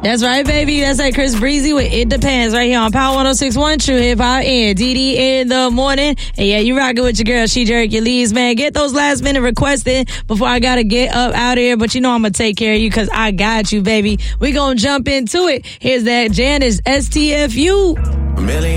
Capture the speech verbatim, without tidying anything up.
That's right, baby. That's like Chris Breezy with It Depends right here on Power one oh six point one True Hip Hop and D D in the morning. And yeah, you rocking with your girl, She Hercules, man. Get those last minute requests in before I gotta get up out of here. But you know I'm gonna take care of you because I got you, baby. We gonna jump into it. Here's that Janice S T F U.